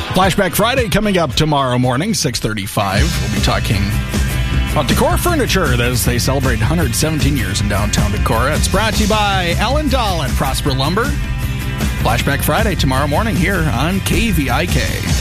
Flashback Friday coming up tomorrow morning, 6:35. We'll be talking about Decor Furniture as they celebrate 117 years in downtown Decorah. It's brought to you by Alan Dahl and Prosper Lumber. Flashback Friday tomorrow morning here on KVIK.